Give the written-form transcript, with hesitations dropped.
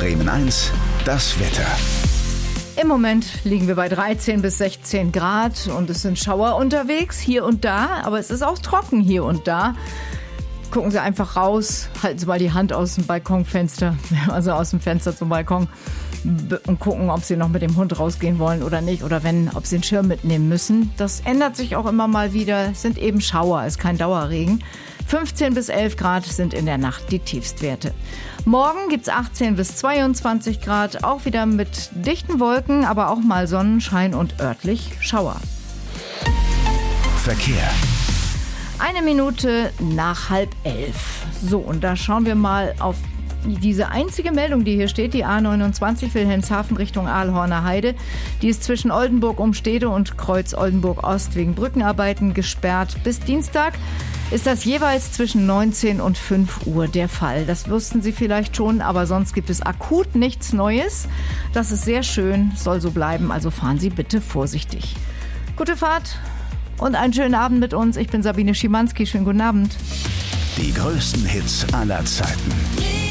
Bremen 1, das Wetter. Im Moment liegen wir bei 13 bis 16 Grad und es sind Schauer unterwegs, hier und da, aber es ist auch trocken hier und da. Gucken Sie einfach raus, halten Sie mal die Hand aus dem Balkonfenster, also aus dem Fenster zum Balkon und gucken, ob Sie noch mit dem Hund rausgehen wollen oder nicht oder wenn, ob Sie den Schirm mitnehmen müssen. Das ändert sich auch immer mal wieder, es sind eben Schauer, ist kein Dauerregen. 15 bis 11 Grad sind in der Nacht die Tiefstwerte. Morgen gibt's 18 bis 22 Grad, auch wieder mit dichten Wolken, aber auch mal Sonnenschein und örtlich Schauer. Verkehr. 1 Minute nach 10:30. So, und da schauen wir mal auf diese einzige Meldung, die hier steht, die A29 Wilhelmshaven Richtung Aalhorner Heide. Die ist zwischen Oldenburg-Umstede und Kreuz Oldenburg-Ost wegen Brückenarbeiten gesperrt. Bis Dienstag ist das jeweils zwischen 19 und 5 Uhr der Fall. Das wussten Sie vielleicht schon, aber sonst gibt es akut nichts Neues. Das ist sehr schön, soll so bleiben, also fahren Sie bitte vorsichtig. Gute Fahrt und einen schönen Abend mit uns. Ich bin Sabine Schimanski. Schönen guten Abend. Die größten Hits aller Zeiten.